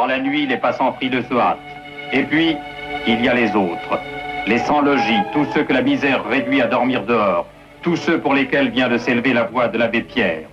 Dans la nuit, les passants frileux se hâtent. Et puis, il y a les autres. Les sans-logis, tous ceux que la misère réduit à dormir dehors. Tous ceux pour lesquels vient de s'élever la voix de l'abbé Pierre.